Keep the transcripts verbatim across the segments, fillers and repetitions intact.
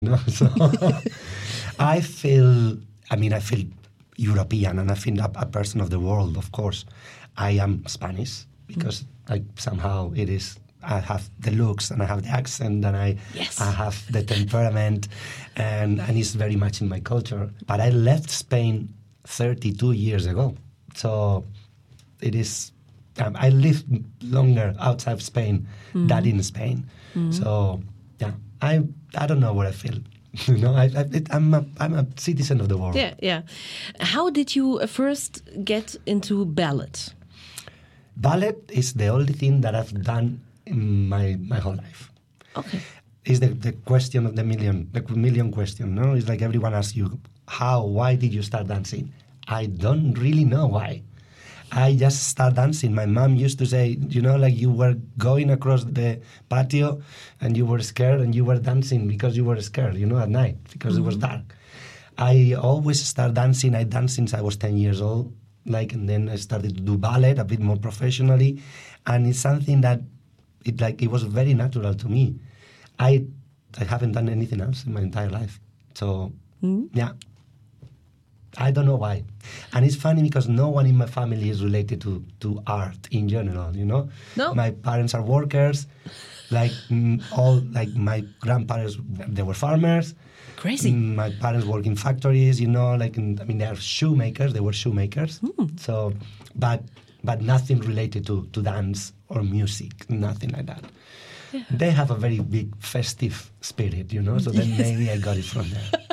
No, so I feel, I mean, I feel European, and I feel a, a person of the world, of course. I am Spanish because, mm. like, somehow it is, I have the looks and I have the accent and I yes. I have the temperament, and, and it's very much in my culture. But I left Spain thirty-two years ago. So it is, um, I lived longer outside of Spain mm. than in Spain. Mm. So, yeah, I I don't know what I feel. You know, I, I, it, I'm a I'm a citizen of the world. Yeah, yeah. How did you first get into ballet? Ballet is the only thing that I've done in my my whole life. Okay. It's the, the question of the million, the million question, no? It's like everyone asks you, how, why did you start dancing? I don't really know why. I just started dancing. My mom used to say, you know, like you were going across the patio and you were scared and you were dancing because you were scared, you know, at night because mm-hmm. it was dark. I always started dancing. I danced since I was ten years old, like, and then I started to do ballet a bit more professionally. And it's something that it like it was very natural to me. I I haven't done anything else in my entire life. So, mm-hmm. yeah. I don't know why. And it's funny because no one in my family is related to, to art in general, you know? No. My parents are workers. Like, mm, all, like, my grandparents, they were farmers. Crazy. Mm, my parents work in factories, you know, like, in, I mean, they are shoemakers. They were shoemakers. Mm. So, but but nothing related to, to dance or music, nothing like that. Yeah. They have a very big festive spirit, you know? So then maybe I got it from there.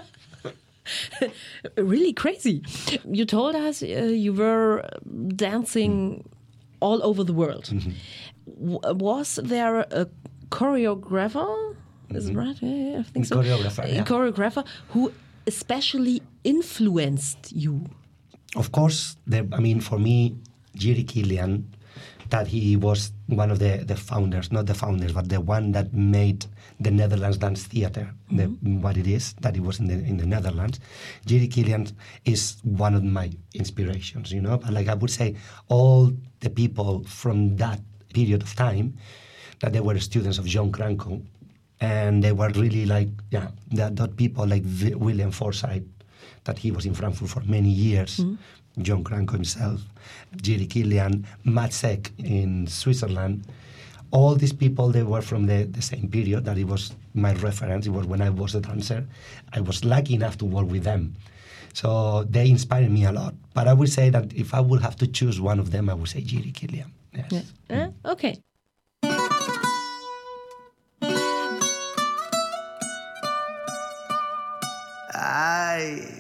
Really crazy. You told us uh, you were dancing mm. all over the world. Mm-hmm. W- was there a choreographer? Mm-hmm. Is it right? Yeah, I think so. Choreographer, yeah. A choreographer who especially influenced you? Of course, there, I mean, for me, Jiri Kilian, that he was one of the, the founders, not the founders, but the one that made the Netherlands Dance Theatre, mm-hmm. the, what it is, that it was in the in the Netherlands. Jiri Kilian is one of my inspirations, you know. But like I would say, all the people from that period of time, that they were students of John Cranko, and they were really like, yeah, that, that people like v- William Forsythe, that he was in Frankfurt for many years, mm-hmm. John Cranko himself, Jiri Kilian, Matsek in Switzerland. All these people, they were from the, the same period, that it was my reference. It was when I was a dancer. I was lucky enough to work with them. So they inspired me a lot. But I would say that if I would have to choose one of them, I would say Jiri Kilian. Yes. Yeah. Uh, okay. Ay.